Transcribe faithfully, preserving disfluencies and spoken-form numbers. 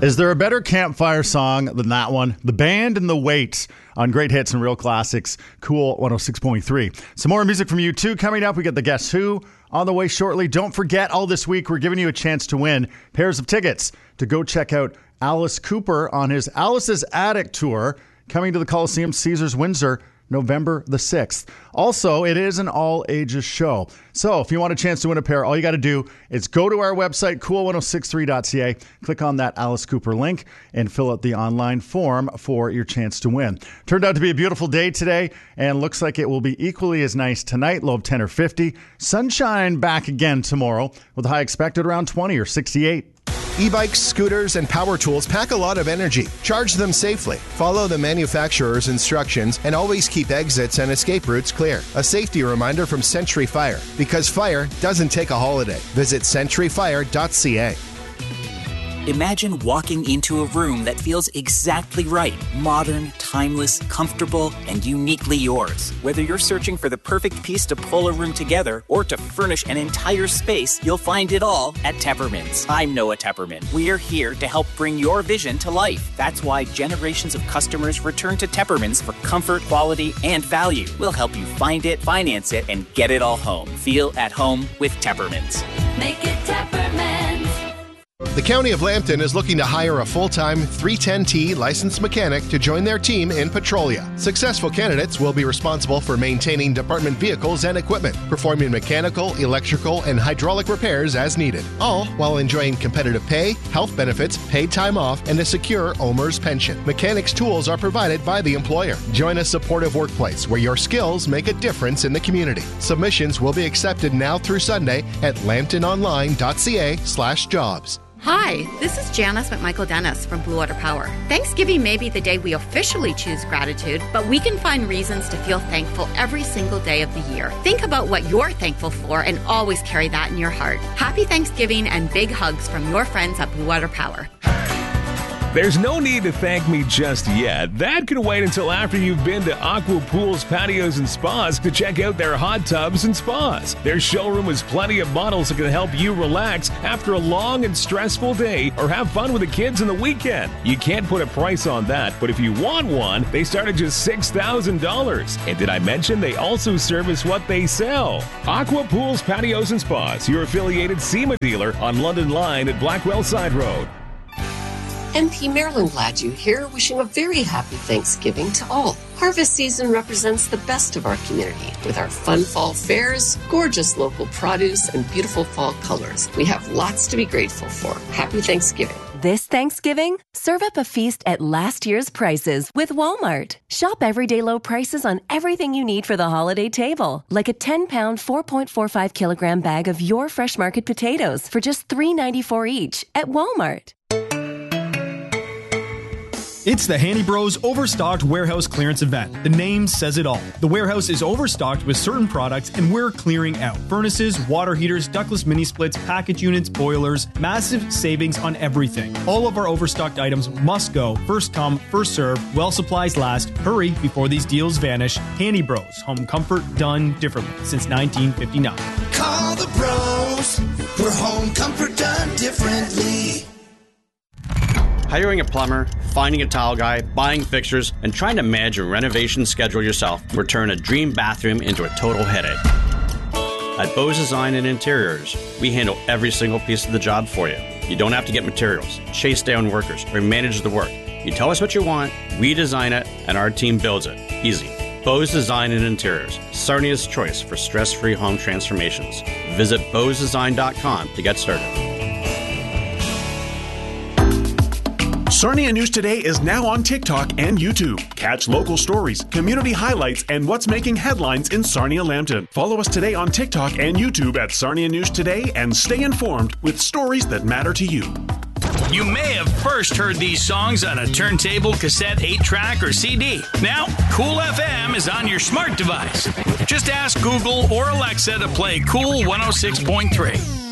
Is there a better campfire song than that one? The Band and the Weight on Great Hits and Real Classics, Cool one oh six point three. Some more music from U two coming up. We get the Guess Who on the way shortly. Don't forget, all this week, we're giving you a chance to win pairs of tickets to go check out Alice Cooper on his Alice's Attic tour, coming to the Coliseum Caesars Windsor November the sixth. Also, it is an all-ages show. So if you want a chance to win a pair, all you got to do is go to our website, cool ten sixty-three dot c a, click on that Alice Cooper link, and fill out the online form for your chance to win. Turned out to be a beautiful day today, and looks like it will be equally as nice tonight, low of ten or fifty. Sunshine back again tomorrow, with a high expected around twenty or sixty-eight. E-bikes, scooters, and power tools pack a lot of energy. Charge them safely. Follow the manufacturer's instructions and always keep exits and escape routes clear. A safety reminder from Century Fire. Because fire doesn't take a holiday. Visit century fire dot c a. Imagine walking into a room that feels exactly right. Modern, timeless, comfortable, and uniquely yours. Whether you're searching for the perfect piece to pull a room together or to furnish an entire space, you'll find it all at Teppermans. I'm Noah Tepperman. We're here to help bring your vision to life. That's why generations of customers return to Teppermans for comfort, quality, and value. We'll help you find it, finance it, and get it all home. Feel at home with Teppermans. Make it Teppermans. The County of Lambton is looking to hire a full-time three ten T licensed mechanic to join their team in Petrolia. Successful candidates will be responsible for maintaining department vehicles and equipment, performing mechanical, electrical, and hydraulic repairs as needed, all while enjoying competitive pay, health benefits, paid time off, and a secure O M R S pension. Mechanics tools are provided by the employer. Join a supportive workplace where your skills make a difference in the community. Submissions will be accepted now through Sunday at lambton online dot c a slash jobs. Hi, this is Janice McMichael Dennis from Blue Water Power. Thanksgiving may be the day we officially choose gratitude, but we can find reasons to feel thankful every single day of the year. Think about what you're thankful for and always carry that in your heart. Happy Thanksgiving and big hugs from your friends at Blue Water Power. There's no need to thank me just yet. That can wait until after you've been to Aqua Pools, Patios, and Spas to check out their hot tubs and spas. Their showroom has plenty of models that can help you relax after a long and stressful day or have fun with the kids on the weekend. You can't put a price on that, but if you want one, they start at just six thousand dollars. And did I mention they also service what they sell? Aqua Pools, Patios, and Spas, your affiliated SEMA dealer on London Line at Blackwell Side Road. M P Marilyn Gladue here, wishing a very happy Thanksgiving to all. Harvest season represents the best of our community with our fun fall fairs, gorgeous local produce, and beautiful fall colors. We have lots to be grateful for. Happy Thanksgiving. This Thanksgiving, serve up a feast at last year's prices with Walmart. Shop everyday low prices on everything you need for the holiday table, like a ten-pound, four point four five kilogram bag of your Fresh Market potatoes for just three ninety-four each at Walmart. It's the Handy Bros Overstocked Warehouse Clearance Event. The name says it all. The warehouse is overstocked with certain products and we're clearing out. Furnaces, water heaters, ductless mini splits, package units, boilers, massive savings on everything. All of our overstocked items must go. First come, first serve, while supplies last. Hurry before these deals vanish. Handy Bros, home comfort done differently since nineteen fifty-nine. Call the bros, for home comfort done differently. Hiring a plumber, finding a tile guy, buying fixtures, and trying to manage a renovation schedule yourself will turn a dream bathroom into a total headache. At Bose Design and Interiors, we handle every single piece of the job for you. You don't have to get materials, chase down workers, or manage the work. You tell us what you want, we design it, and our team builds it. Easy. Bose Design and Interiors, Sarnia's choice for stress-free home transformations. Visit bose design dot com to get started. Sarnia News Today is now on TikTok and YouTube. Catch local stories, community highlights, and what's making headlines in Sarnia-Lambton. Follow us today on TikTok and YouTube at Sarnia News Today and stay informed with stories that matter to you. You may have first heard these songs on a turntable, cassette, eight-track, or C D. Now, Cool F M is on your smart device. Just ask Google or Alexa to play Cool one oh six point three.